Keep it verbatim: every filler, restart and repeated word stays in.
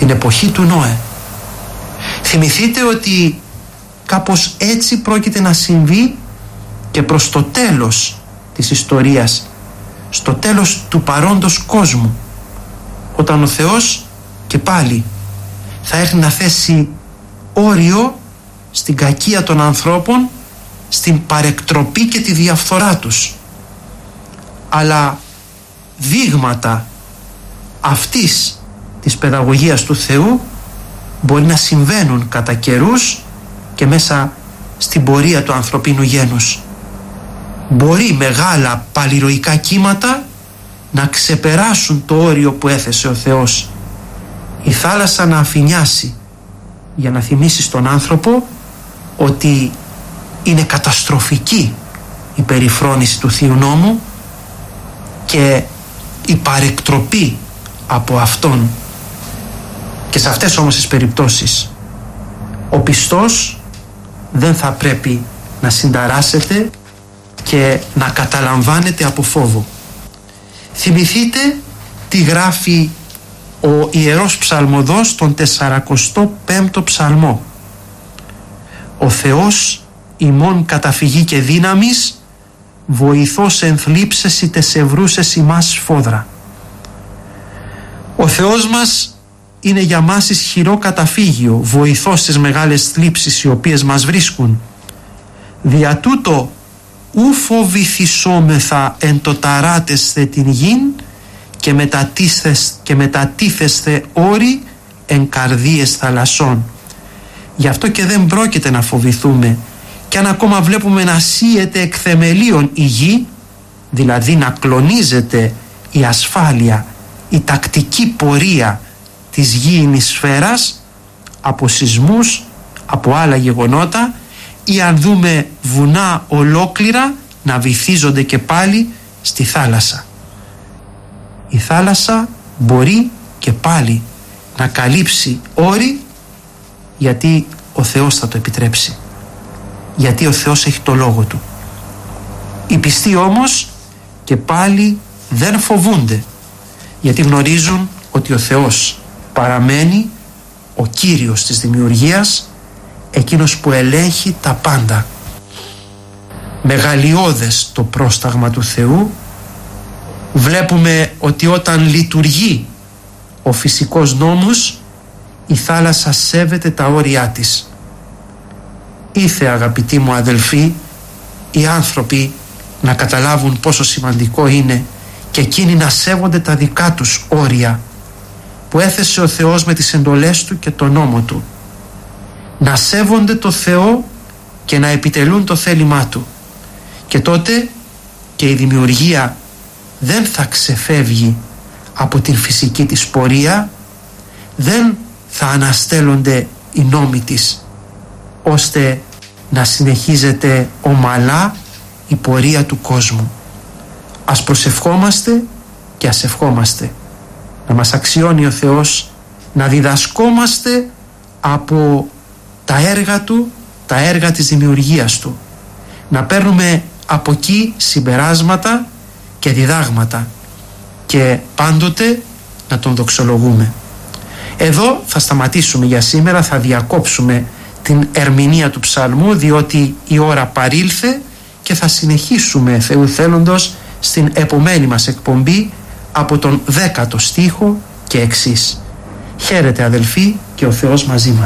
την εποχή του Νόε. Θυμηθείτε ότι κάπως έτσι πρόκειται να συμβεί και προς το τέλος της ιστορίας, στο τέλος του παρόντος κόσμου, όταν ο Θεός και πάλι θα έρθει να θέσει όριο στην κακία των ανθρώπων, στην παρεκτροπή και τη διαφθορά τους. Αλλά δείγματα αυτής της παιδαγωγίας του Θεού μπορεί να συμβαίνουν κατά καιρούς και μέσα στην πορεία του ανθρωπίνου γένους. Μπορεί μεγάλα παλιροϊκά κύματα να ξεπεράσουν το όριο που έθεσε ο Θεός. Η θάλασσα να αφηνιάσει για να θυμίσει στον άνθρωπο ότι είναι καταστροφική η περιφρόνηση του Θείου Νόμου και η παρεκτροπή από Αυτόν. Και σε αυτές όμως τις περιπτώσεις ο πιστός δεν θα πρέπει να συνταράσσεται και να καταλαμβάνεται από φόβο. Θυμηθείτε τι γράφει ο Ιερός Ψαλμοδός στον τεσσαρακοστό πέμπτο ψαλμό. Ο Θεός ημών καταφυγή και δύναμης, βοηθός εν θλίψες είτε σε βρούσες ημάς σφόδρα. Ο Θεός μας είναι για μας ισχυρό καταφύγιο, βοηθός στις μεγάλες θλίψεις οι οποίες μας βρίσκουν. Δια τούτο ου φοβηθισόμεθα εν το ταράτεσθε την γην και μετατίθεσθε, και μετατίθεσθε όροι εν καρδίες θαλασσών. Γι' αυτό και δεν πρόκειται να φοβηθούμε, και αν ακόμα βλέπουμε να σύεται εκ θεμελίων η γη, δηλαδή να κλονίζεται η ασφάλεια, η τακτική πορεία της γήινης σφαίρας από σεισμούς, από άλλα γεγονότα, ή αν δούμε βουνά ολόκληρα να βυθίζονται και πάλι στη θάλασσα. Η θάλασσα μπορεί και πάλι να καλύψει όρη, γιατί ο Θεός θα το επιτρέψει, γιατί ο Θεός έχει το λόγο του. Οι πιστοί όμως και πάλι δεν φοβούνται, γιατί γνωρίζουν ότι ο Θεός παραμένει ο Κύριος της δημιουργίας, εκείνος που ελέγχει τα πάντα. Μεγαλειώδες το πρόσταγμα του Θεού. Βλέπουμε ότι όταν λειτουργεί ο φυσικός νόμος, η θάλασσα σέβεται τα όρια της. Ήθε, αγαπητοί μου αδελφοί, οι άνθρωποι να καταλάβουν πόσο σημαντικό είναι και εκείνοι να σέβονται τα δικά τους όρια που έθεσε ο Θεός με τις εντολές Του και τον νόμο Του. Να σέβονται το Θεό και να επιτελούν το θέλημά Του. Και τότε και η δημιουργία δεν θα ξεφεύγει από την φυσική της πορεία, δεν θα αναστέλλονται οι νόμοι της, ώστε να συνεχίζεται ομαλά η πορεία του κόσμου. Ας προσευχόμαστε και ας ευχόμαστε να μας αξιώνει ο Θεός να διδασκόμαστε από τα έργα Του, τα έργα της δημιουργίας Του, να παίρνουμε από εκεί συμπεράσματα και διδάγματα και πάντοτε να Τον δοξολογούμε. Εδώ θα σταματήσουμε για σήμερα, θα διακόψουμε την ερμηνεία του ψαλμού, διότι η ώρα παρήλθε, και θα συνεχίσουμε Θεού θέλοντος στην επομένη μας εκπομπή από τον δέκατο στίχο και εξής. Χαίρετε αδελφοί, και ο Θεός μαζί μας.